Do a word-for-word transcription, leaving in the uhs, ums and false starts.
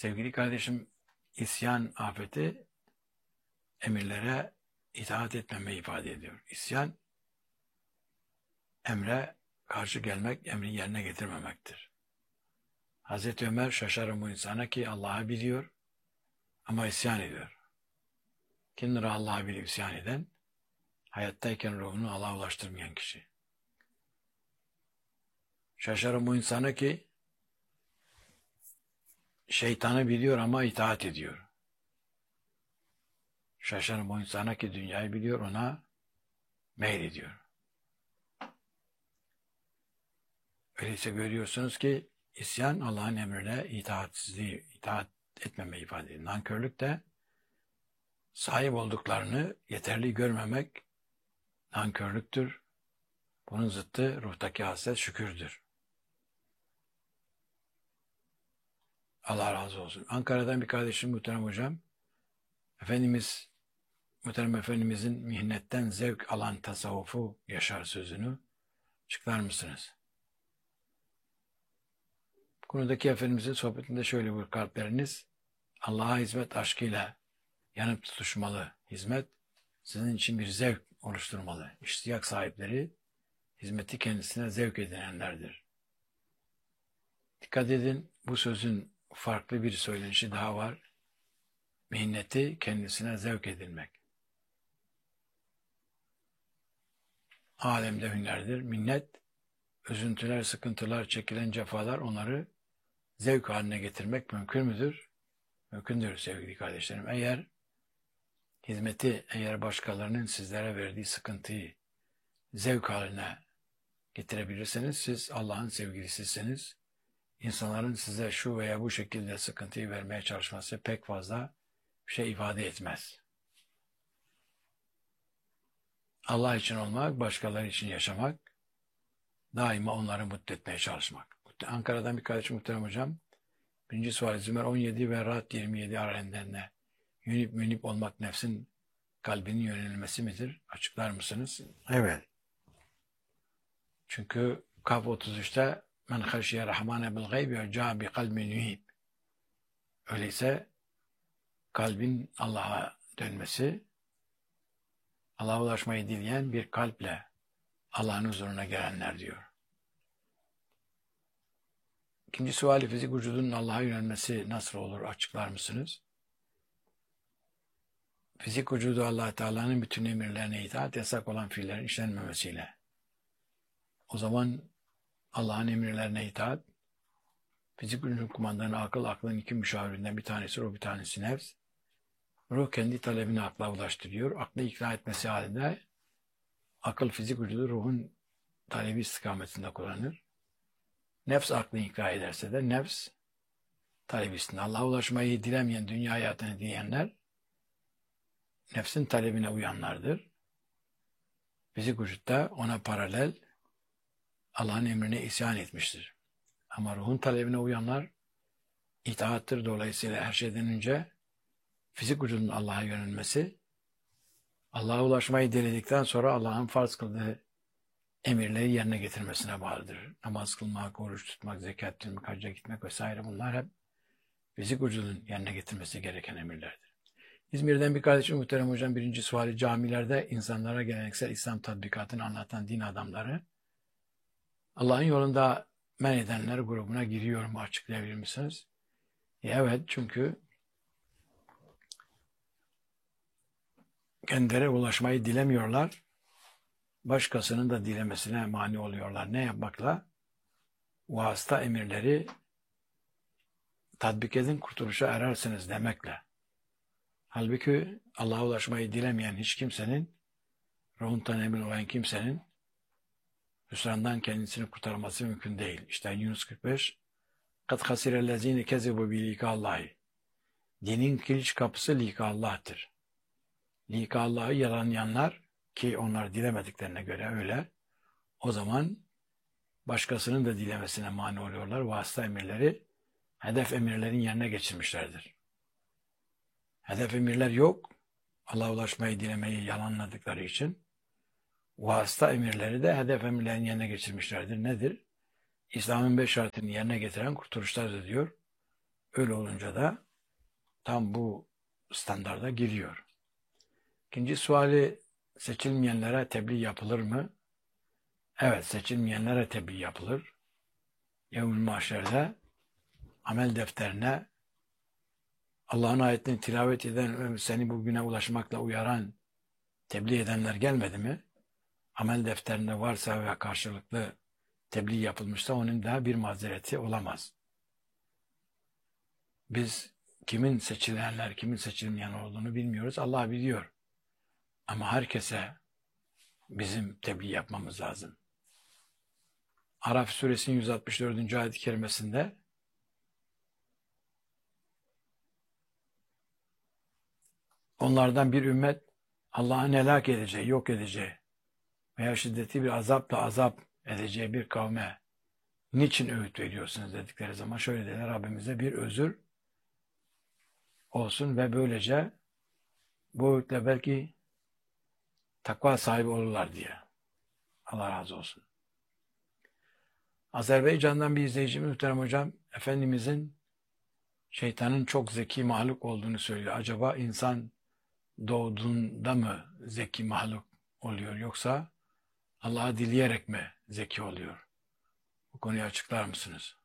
Sevgili kardeşim, isyan afeti emirlere itaat etmemeyi ifade ediyor. İsyan, emre karşı gelmek, emri yerine getirmemektir. Hazreti Ömer şaşarım bu insana ki Allah'ı biliyor ama isyan ediyor. Kimdir Allah'ı bilip isyan eden? Hayattayken ruhunu Allah'a ulaştırmayan kişi. Şaşarım bu insana ki şeytanı biliyor ama itaat ediyor. Şaşarım bu insana ki dünyayı biliyor, ona meylediyor. Öyleyse görüyorsunuz ki isyan Allah'ın emrine itaatsizliği, itaat etmemeyi ifade ediyor. Nankörlük de sahip olduklarını yeterli görmemek nankörlüktür. Bunun zıttı ruhtaki hasret şükürdür. Allah razı olsun. Ankara'dan bir kardeşim muhterem hocam, Efendimiz, muhterem Efendimizin mihnetten zevk alan tasavvufu yaşar sözünü açıklar mısınız? Konudaki Efendimizin sohbetinde şöyle buyur: kalpleriniz Allah'a hizmet aşkıyla yanıp tutuşmalı. Hizmet sizin için bir zevk oluşturmalı. İştiyak sahipleri hizmeti kendisine zevk edinenlerdir. Dikkat edin, bu sözün farklı bir söylenişi daha var. Minneti kendisine zevk edilmek. Alemde hünerdir. Minnet, üzüntüler, sıkıntılar, çekilen cefalar, onları zevk haline getirmek mümkün müdür? Mümkündür sevgili kardeşlerim. Eğer hizmeti, eğer başkalarının sizlere verdiği sıkıntıyı zevk haline getirebilirseniz, siz Allah'ın sevgilisisiniz. İnsanların size şu veya bu şekilde sıkıntıyı vermeye çalışması pek fazla bir şey ifade etmez. Allah için olmak, başkaları için yaşamak, daima onları mutlu etmeye çalışmak. Ankara'dan bir kardeşim muhterem hocam, birinci sual Zümer on yedi ve Ra'd yirmi yedi aralarında yünip münip olmak nefsin kalbinin yönelmesi midir? Açıklar mısınız? Evet. Çünkü Kaf otuz üçte men haşiye rahmane bil gaybi ve ca bi kalbin yünip. Öyleyse kalbin Allah'a dönmesi, Allah'a ulaşmayı dileyen bir kalple Allah'ın huzuruna gelenler diyor. İkinci suali, fizik vücudunun Allah'a yönelmesi nasıl olur? Açıklar mısınız? Fizik vücudu Allah Teala'nın bütün emirlerine itaat, yasak olan fiillerin işlenmemesiyle. O zaman Allah'ın emirlerine itaat, fizik vücudun kumandanı akıl, aklın iki müşavirinden bir tanesi ruh, bir tanesi nefs. Ruh kendi talebini akla ulaştırıyor. Aklı ikna etmesi halinde akıl fizik vücudu ruhun talebi istikametinde kullanır. Nefs aklı ikna ederse de nefs talebisinde. Allah'a ulaşmayı dilemeyen, dünya hayatını dileyenler nefsin talebine uyanlardır. Fizik vücutta ona paralel Allah'ın emrine isyan etmiştir. Ama ruhun talebine uyanlar itaattır. Dolayısıyla her şeyden önce fizik vücudun Allah'a yönelmesi, Allah'a ulaşmayı diledikten sonra Allah'ın farz kıldığı emirleri yerine getirmesine bağlıdır. Namaz kılmak, oruç tutmak, zekat vermek, hacca gitmek vesaire, bunlar hep fizik vücudun yerine getirmesi gereken emirlerdir. İzmir'den bir kardeşim muhterem hocam, birinci suali, camilerde insanlara geleneksel İslam tatbikatını anlatan din adamları Allah'ın yolunda men edenler grubuna giriyor mu? Açıklayabilir misiniz? Evet, çünkü kendileri ulaşmayı dilemiyorlar. Başkasının da dilemesine mani oluyorlar. Ne yapmakla? Vasıta emirleri tatbik edin, kurtuluşa erersiniz demekle. Halbuki Allah'a ulaşmayı dilemeyen hiç kimsenin, ruhundan emin olan kimsenin hüsrandan kendisini kurtarması mümkün değil. İşte Yunus kırk beş قَدْ خَسِرَ الَّذ۪ينَ كَذِبُوا بِلِيكَ اللّٰهِ. Dinin kiliç kapısı lika Allah'tır. Lika Allah'ı yalanlayanlar, ki onlar dilemediklerine göre öyle, o zaman başkasının da dilemesine mani oluyorlar. Vasıta emirleri hedef emirlerin yerine geçirmişlerdir. Hedef emirler yok. Allah'a ulaşmayı dilemeyi yalanladıkları için vasıta emirleri de hedef emirlerin yerine geçirmişlerdir. Nedir? İslam'ın beş şartını yerine getiren kurtuluşlardır diyor. Öyle olunca da tam bu standarda giriyor. İkinci suali, seçilmeyenlere tebliğ yapılır mı? Evet, seçilmeyenlere tebliğ yapılır. Yevmül Mahşer'de amel defterine Allah'ın ayetini tilavet eden ve seni bugüne ulaşmakla uyaran, tebliğ edenler gelmedi mi? Amel defterinde varsa ve karşılıklı tebliğ yapılmışsa onun da bir mazereti olamaz. Biz kimin seçilenler, kimin seçilmeyen olduğunu bilmiyoruz. Allah biliyor. Ama herkese bizim tebliğ yapmamız lazım. Araf suresinin yüz altmış dördüncü ayet-i kerimesinde onlardan bir ümmet Allah'ın helak edeceği, yok edeceği veya şiddetli bir azapla azap edeceği bir kavme niçin öğüt veriyorsunuz dedikleri zaman şöyle dediler: Rabbimize bir özür olsun ve böylece bu öğütle belki takva sahibi olurlar diye. Allah razı olsun. Azerbaycan'dan bir izleyicimiz, muhterem hocam, Efendimizin şeytanın çok zeki mahluk olduğunu söylüyor. Acaba insan doğduğunda mı zeki mahluk oluyor, yoksa Allah'ı dileyerek mi zeki oluyor? Bu konuyu açıklar mısınız?